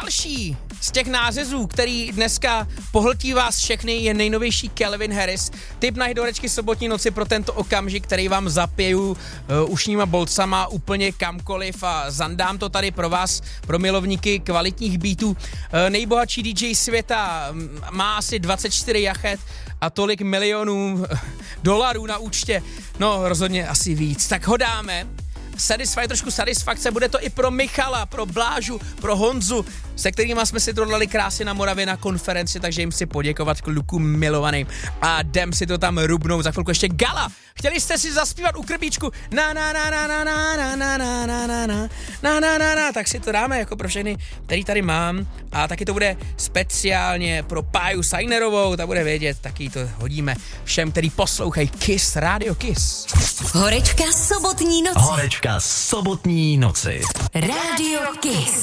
Další z těch nářezů, který dneska pohltí vás všechny, je nejnovější Calvin Harris. Tip na hitvorečky sobotní noci pro tento okamžik, který vám zapěju ušníma bolcama úplně kamkoliv a zandám to tady pro vás, pro milovníky kvalitních beatů. Nejbohatší DJ světa má asi 24 jachet a tolik milionů dolarů na účtě. No, rozhodně asi víc. Tak ho dáme. Trošku satisfakce, bude to i pro Michala, pro Blážu, pro Honzu, se kterýma jsme si to dali krásně na Moravě na konferenci, takže jim si poděkovat klukům milovaným a jdem si to tam rubnout, za chvilku ještě gala. Chtěli jste si zaspívat u Krbíčku na, tak si to dáme jako pro všechny, který tady mám a taky to bude speciálně pro Páju Sajnerovou, ta bude vědět, taky to hodíme všem, který poslouchají Kiss, Radio Kiss. Horečka sobotní noci. Horečka sobotní noci. Radio Kiss.